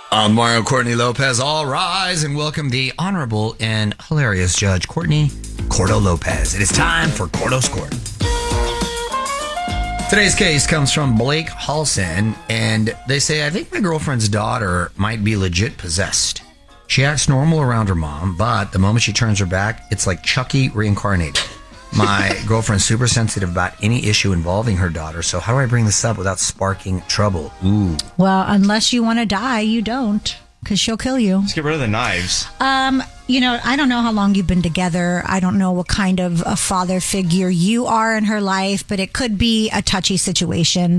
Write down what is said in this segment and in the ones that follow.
Mario Courtney Lopez. All rise and welcome the honorable and hilarious Judge Courtney Cordo Lopez. It is time for Cordo's Court. Today's case comes from Blake Halson, and they say, I think my girlfriend's daughter might be legit possessed. She acts normal around her mom, but the moment she turns her back, it's like Chucky reincarnated. My girlfriend's super sensitive about any issue involving her daughter, so how do I bring this up without sparking trouble? Ooh. Well, unless you want to die, you don't, because she'll kill you. Just get rid of the knives. I don't know how long you've been together. I don't know what kind of a father figure you are in her life, but it could be a touchy situation.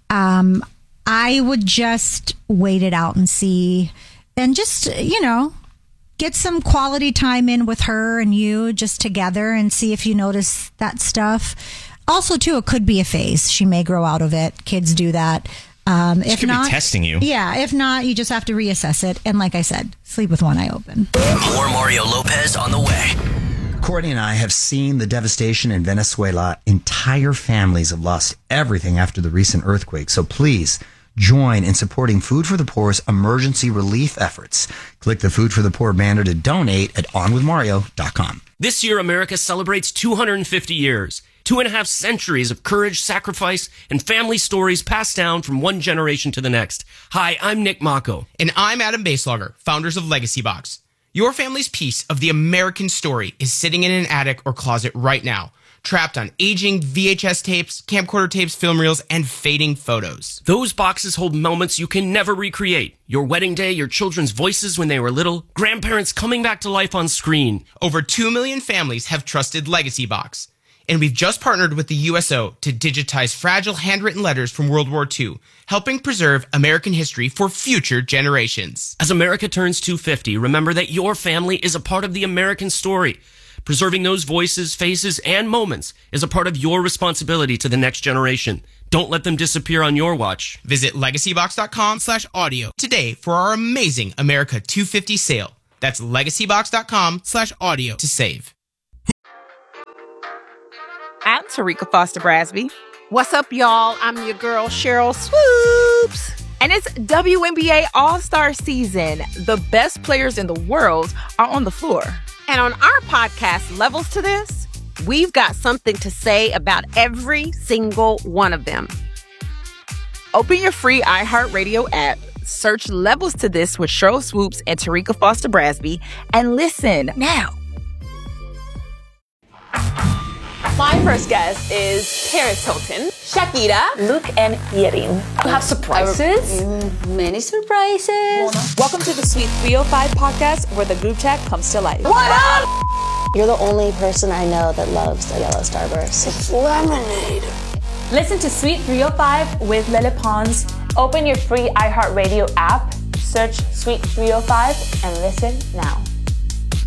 I would just wait it out and see, and just, get some quality time in with her and you just together and see if you notice that stuff. Also, too, it could be a phase. She may grow out of it. Kids do that. She could be testing you. Yeah, if not, you just have to reassess it. And like I said, sleep with one eye open. More Mario Lopez on the way. Courtney and I have seen the devastation in Venezuela. Entire families have lost everything after the recent earthquake. So please join in supporting Food for the Poor's emergency relief efforts. Click the Food for the Poor banner to donate at onwithmario.com. This year, America celebrates 250 years, 2.5 centuries of courage, sacrifice, and family stories passed down from one generation to the next. Hi, I'm Nick Mako. And I'm Adam Baselogger, founders of Legacy Box. Your family's piece of the American story is sitting in an attic or closet right now, trapped on aging VHS tapes, camcorder tapes, film reels, and fading photos. Those boxes hold moments you can never recreate. Your wedding day, your children's voices when they were little, grandparents coming back to life on screen. Over 2 million families have trusted Legacy Box. And we've just partnered with the USO to digitize fragile handwritten letters from World War II, helping preserve American history for future generations. As America turns 250, remember that your family is a part of the American story. Preserving those voices, faces, and moments is a part of your responsibility to the next generation. Don't let them disappear on your watch. Visit legacybox.com/audio today for our amazing America 250 sale. That's legacybox.com/audio to save. I'm Tarika Foster Brasby. What's up, y'all? I'm your girl, Cheryl Swoops. And it's WNBA All-Star season. The best players in the world are on the floor. And on our podcast, Levels to This, we've got something to say about every single one of them. Open your free iHeartRadio app, search Levels to This with Cheryl Swoops and Tarika Foster Brasby, and listen now. My first guest is Paris Hilton, Shakira, Luke, and Yerin. You have surprises? Many surprises. Welcome to the Sweet 305 podcast, where the group chat comes to life. What up? You're the only person I know that loves a yellow Starburst. It's lemonade. Listen to Sweet 305 with Lele Pons. Open your free iHeartRadio app, search Sweet 305, and listen now.